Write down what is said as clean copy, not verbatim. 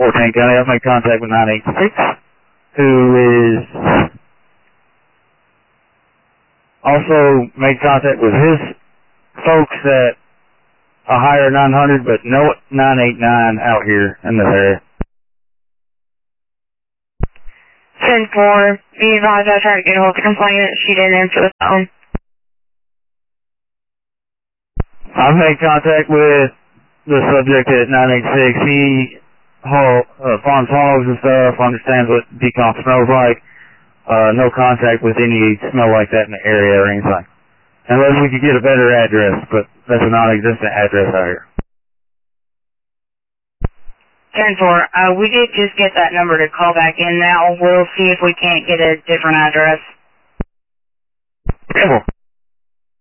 14 County. I've made contact with 986, who is also made contact with his folks at a higher 900, but no 989 out here in this area. 10-4, be advised I tried to get a hold of the complainant. She didn't answer the phone. I've made contact with the subject at 986. He farms hogs and stuff, understands what decomp smells like. No contact with any smell like that in the area or anything. Unless we could get a better address, but that's a non-existent address out here. 10-4, we did just get that number to call back in now. We'll see if we can't get a different address. 10-4.